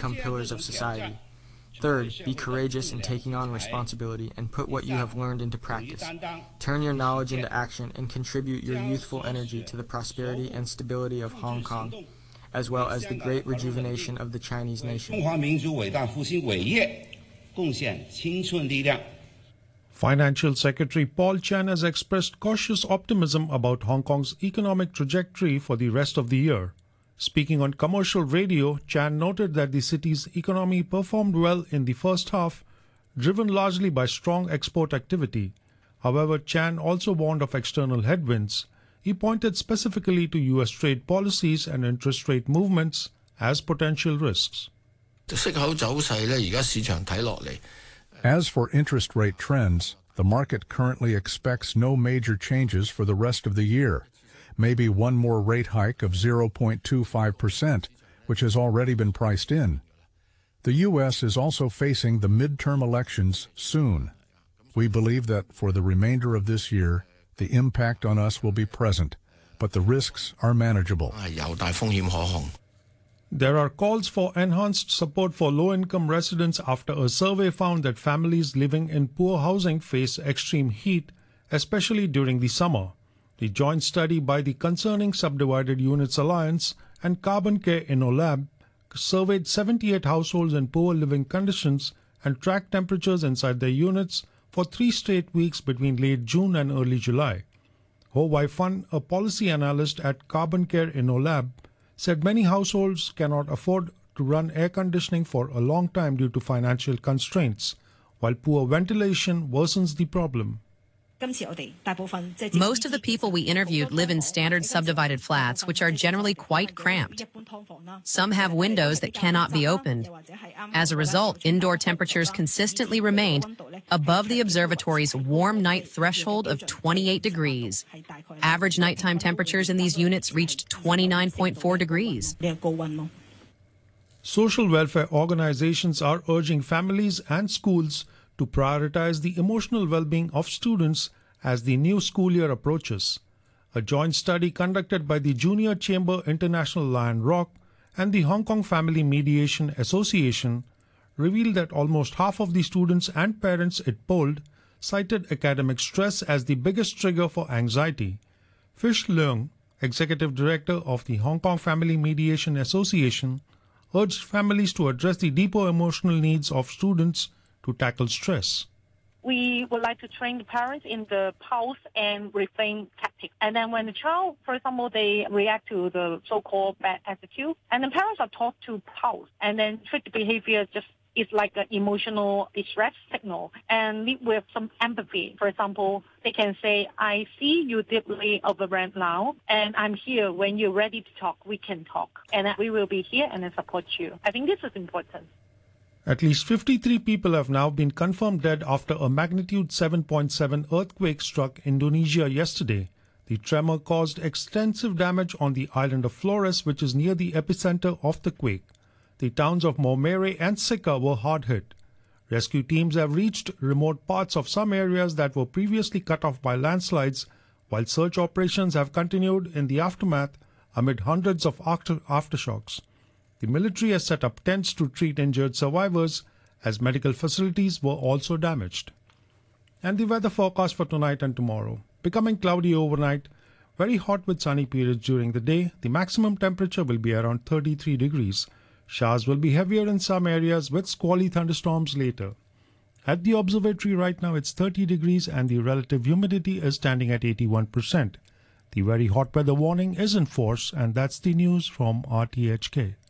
become pillars of society. Third, be courageous in taking on responsibility and put what you have learned into practice. Turn your knowledge into action and contribute your youthful energy to the prosperity and stability of Hong Kong, as well as the great rejuvenation of the Chinese nation. Financial Secretary Paul Chan has expressed cautious optimism about Hong Kong's economic trajectory for the rest of the year. Speaking on commercial radio, Chan noted that the city's economy performed well in the first half, driven largely by strong export activity. However, Chan also warned of external headwinds. He pointed specifically to U.S. trade policies and interest rate movements as potential risks. As for interest rate trends, the market currently expects no major changes for the rest of the year. Maybe one more rate hike of 0.25%, which has already been priced in. The U.S. is also facing the midterm elections soon. We believe that for the remainder of this year, the impact on us will be present, but the risks are manageable. There are calls for enhanced support for low-income residents after a survey found that families living in poor housing face extreme heat, especially during the summer. The joint study by the Concerning Subdivided Units Alliance and Carbon Care InnoLab surveyed 78 households in poor living conditions and tracked temperatures inside their units for 3 straight weeks between late June and early July. Ho Wai Fun, a policy analyst at Carbon Care InnoLab, said many households cannot afford to run air conditioning for a long time due to financial constraints, while poor ventilation worsens the problem. Most of the people we interviewed live in standard subdivided flats, which are generally quite cramped. Some have windows that cannot be opened. As a result, indoor temperatures consistently remained above the observatory's warm night threshold of 28 degrees. Average nighttime temperatures in these units reached 29.4 degrees. Social welfare organizations are urging families and schools to prioritize the emotional well-being of students as the new school year approaches. A joint study conducted by the Junior Chamber International Lion Rock and the Hong Kong Family Mediation Association revealed that almost half of the students and parents it polled cited academic stress as the biggest trigger for anxiety. Fish Leung, Executive Director of the Hong Kong Family Mediation Association, urged families to address the deeper emotional needs of students to tackle stress. We would like to train the parents in the pause and refrain tactic. And then when the child, for example, they react to the so-called bad attitude, and the parents are taught to pause and then treat the behavior just is like an emotional distress signal and lead with some empathy. For example, they can say, I see you deeply overwhelmed now, and I'm here. When you're ready to talk, we can talk. And we will be here and support you. I think this is important. At least 53 people have now been confirmed dead after a magnitude 7.7 earthquake struck Indonesia yesterday. The tremor caused extensive damage on the island of Flores, which is near the epicenter of the quake. The towns of Maumere and Sika were hard hit. Rescue teams have reached remote parts of some areas that were previously cut off by landslides, while search operations have continued in the aftermath amid hundreds of aftershocks. The military has set up tents to treat injured survivors, as medical facilities were also damaged. And the weather forecast for tonight and tomorrow. Becoming cloudy overnight, very hot with sunny periods during the day. The maximum temperature will be around 33 degrees. Showers will be heavier in some areas with squally thunderstorms later. At the observatory right now it's 30 degrees and the relative humidity is standing at 81%. The very hot weather warning is in force, and that's the news from RTHK.